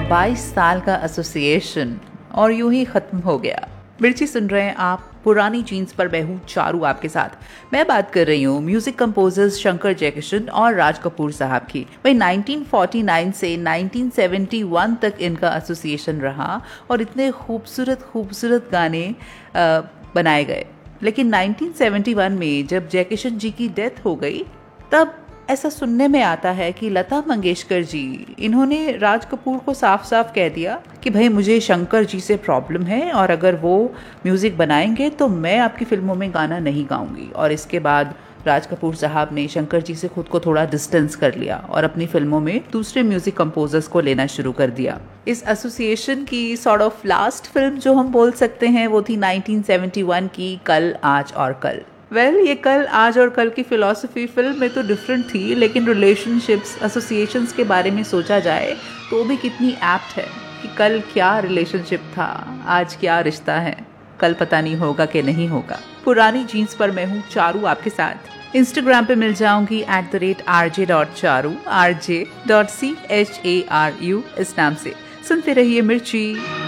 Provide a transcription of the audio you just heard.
22 साल का एसोसिएशन और यूं ही खत्म हो गया। मिर्ची सुन रहे हैं आप, पुरानी जीन्स पर मैं हूँ चारू आपके साथ। मैं बात कर रही हूँ म्यूजिक कंपोजर्स शंकर जयकिशन और राज कपूर साहब की। वही 1949 से 1971 तक इनका एसोसिएशन रहा और इतने खूबसूरत गाने बनाए गए। लेकिन 1971 में जब जयकिशन जी की डेथ हो गई, तब ऐसा सुनने में आता है कि लता मंगेशकर जी, इन्होंने राज कपूर को साफ साफ कह दिया कि भाई मुझे शंकर जी से प्रॉब्लम है और अगर वो म्यूज़िक बनाएंगे तो मैं आपकी फिल्मों में गाना नहीं गाऊंगी। और इसके बाद राज कपूर साहब ने शंकर जी से खुद को थोड़ा डिस्टेंस कर लिया और अपनी फिल्मों में दूसरे म्यूज़िक कंपोजर्स को लेना शुरू कर दिया। इस एसोसिएशन की सॉर्ट ऑफ लास्ट फिल्म जो हम बोल सकते हैं वो थी 1971 की कल आज और कल। ये कल आज और कल की फिलॉसफी फिल्म में तो डिफरेंट थी, लेकिन रिलेशनशिप्स, एसोसिएशंस के बारे में सोचा जाए तो भी कितनी एप्ट है कि कल क्या रिलेशनशिप था, आज क्या रिश्ता है, कल पता नहीं होगा कि नहीं होगा। पुरानी जीन्स पर मैं हूँ चारू आपके साथ। इंस्टाग्राम पे मिल जाऊंगी @rj.charu, rj.charu इस नाम से। सुनते रहिए मिर्ची।